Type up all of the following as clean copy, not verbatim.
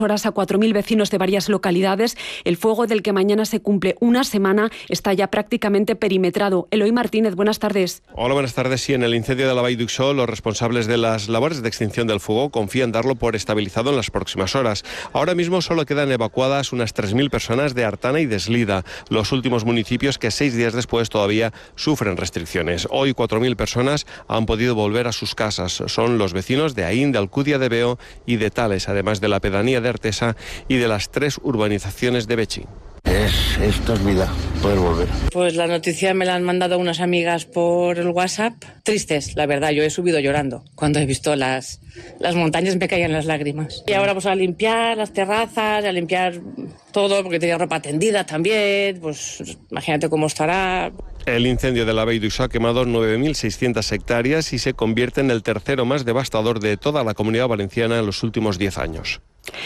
horas a 4.000 vecinos de varias localidades. El fuego del que mañana se cumple una semana está ya prácticamente perimetrado. Eloy Martínez, buenas tardes. Hola, buenas tardes. Sí, en el incendio de la Vall d'Uixó, los responsables de las labores de extinción del fuego confían darlo por estabilizado en las próximas horas. Ahora mismo solo quedan evacuadas unas 3.000 personas de Artana y de Eslida, los últimos municipios que 6 días después todavía sufren restricciones. Hoy 4.000 personas han podido volver a sus casas. Son los vecinos de Aín, de Alcudia de Veo y de Tales, además de la pedanía de Artesa y de las 3 urbanizaciones de Betxí. Esto es vida, poder volver. Pues la noticia me la han mandado unas amigas por el WhatsApp. Tristes, la verdad, yo he subido llorando. Cuando he visto las montañas me caían las lágrimas. Y ahora pues a limpiar las terrazas, a limpiar todo, porque tenía ropa tendida también, pues imagínate cómo estará. El incendio de la Vall d'Uixó ha quemado 9.600 hectáreas y se convierte en el tercero más devastador de toda la Comunidad Valenciana en los últimos 10 años.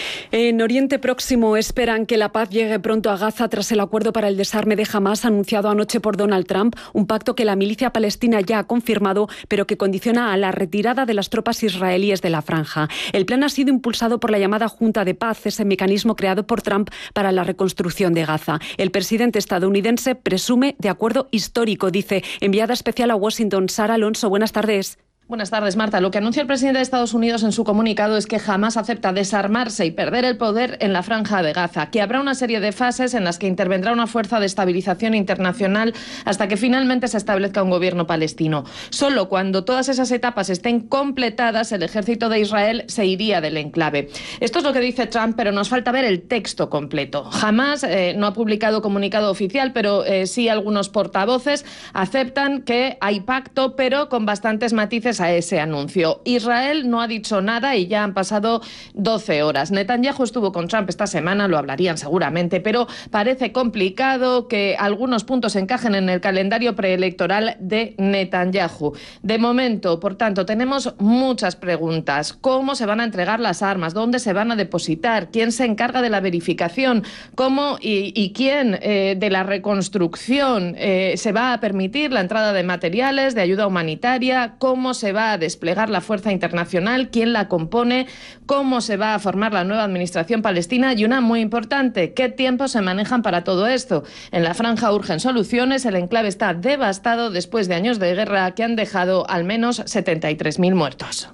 En Oriente Próximo esperan que la paz llegue pronto a Gaza tras el acuerdo para el desarme de Hamás anunciado anoche por Donald Trump, un pacto que la milicia palestina ya ha confirmado, pero que condiciona a la retirada de las tropas israelíes de la franja. El plan ha sido impulsado por la llamada Junta de Paz, ese mecanismo creado por Trump para la reconstrucción de Gaza. El presidente estadounidense presume de acuerdo histórico, dice. Enviada especial a Washington, Sara Alonso, buenas tardes. Buenas tardes, Marta. Lo que anuncia el presidente de Estados Unidos en su comunicado es que jamás acepta desarmarse y perder el poder en la franja de Gaza, que habrá una serie de fases en las que intervendrá una fuerza de estabilización internacional hasta que finalmente se establezca un gobierno palestino. Solo cuando todas esas etapas estén completadas, el ejército de Israel se iría del enclave. Esto es lo que dice Trump, pero nos falta ver el texto completo. Jamás no ha publicado comunicado oficial, pero sí algunos portavoces aceptan que hay pacto, pero con bastantes matices a ese anuncio. Israel no ha dicho nada y ya han pasado 12 horas. Netanyahu estuvo con Trump esta semana, lo hablarían seguramente, pero parece complicado que algunos puntos encajen en el calendario preelectoral de Netanyahu. De momento, por tanto, tenemos muchas preguntas. ¿Cómo se van a entregar las armas? ¿Dónde se van a depositar? ¿Quién se encarga de la verificación? ¿Cómo y quién de la reconstrucción se va a permitir la entrada de materiales, de ayuda humanitaria? ¿Cómo se va a desplegar la fuerza internacional? ¿Quién la compone? ¿Cómo se va a formar la nueva administración palestina? Y una muy importante, ¿qué tiempos se manejan para todo esto? En la franja urgen soluciones, el enclave está devastado después de años de guerra que han dejado al menos 73.000 muertos.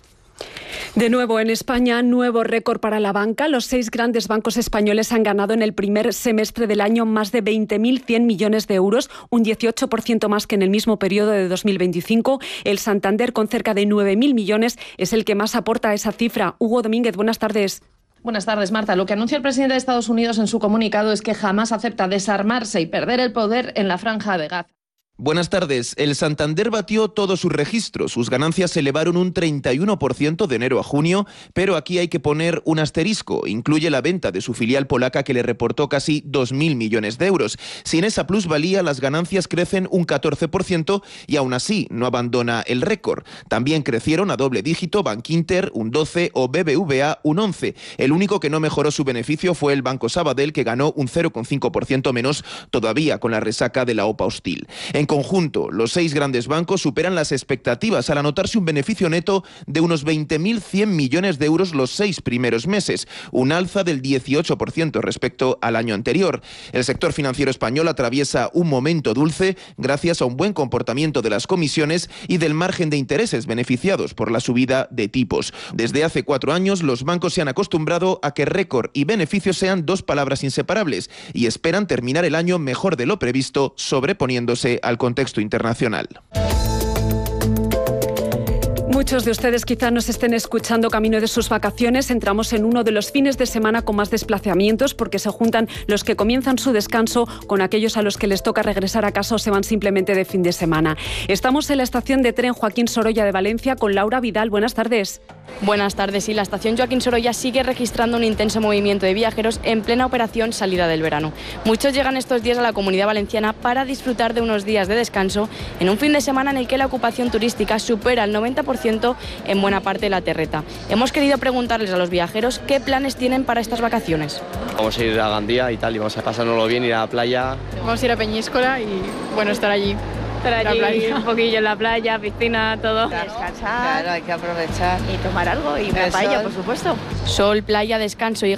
De nuevo en España, nuevo récord para la banca. Los 6 grandes bancos españoles han ganado en el primer semestre del año más de 20.100 millones de euros, un 18% más que en el mismo periodo de 2025. El Santander, con cerca de 9.000 millones, es el que más aporta a esa cifra. Hugo Domínguez, buenas tardes. Buenas tardes, Marta. Lo que anuncia el presidente de Estados Unidos en su comunicado es que jamás acepta desarmarse y perder el poder en la franja de Gaza. Buenas tardes. El Santander batió todos sus registros. Sus ganancias se elevaron un 31% de enero a junio, pero aquí hay que poner un asterisco. Incluye la venta de su filial polaca que le reportó casi 2.000 millones de euros. Sin esa plusvalía, las ganancias crecen un 14% y aún así no abandona el récord. También crecieron a doble dígito Bankinter, un 12% o BBVA, un 11%. El único que no mejoró su beneficio fue el Banco Sabadell, que ganó un 0,5% menos, todavía con la resaca de la OPA hostil. En conjunto, los 6 grandes bancos superan las expectativas al anotarse un beneficio neto de unos 20.100 millones de euros los 6 primeros meses, un alza del 18% respecto al año anterior. El sector financiero español atraviesa un momento dulce gracias a un buen comportamiento de las comisiones y del margen de intereses beneficiados por la subida de tipos. Desde hace 4 años, los bancos se han acostumbrado a que récord y beneficio sean 2 palabras inseparables y esperan terminar el año mejor de lo previsto, sobreponiéndose al contexto internacional. Muchos de ustedes quizá nos estén escuchando camino de sus vacaciones. Entramos en uno de los fines de semana con más desplazamientos porque se juntan los que comienzan su descanso con aquellos a los que les toca regresar a casa o se van simplemente de fin de semana. Estamos en la estación de tren Joaquín Sorolla de Valencia con Laura Vidal. Buenas tardes. Buenas tardes. Sí, la estación Joaquín Sorolla sigue registrando un intenso movimiento de viajeros en plena operación salida del verano. Muchos llegan estos días a la Comunidad Valenciana para disfrutar de unos días de descanso en un fin de semana en el que la ocupación turística supera el 90% en buena parte de la terreta. Hemos querido preguntarles a los viajeros qué planes tienen para estas vacaciones. Vamos a ir a Gandía y tal, y vamos a pasárnoslo bien, ir a la playa. Vamos a ir a Peñíscola y, bueno, estar allí. Estar allí un poquillo en la playa, piscina, todo. Descansar. Claro, hay que aprovechar. Y tomar algo y una paella, por supuesto. Sol, playa, descanso y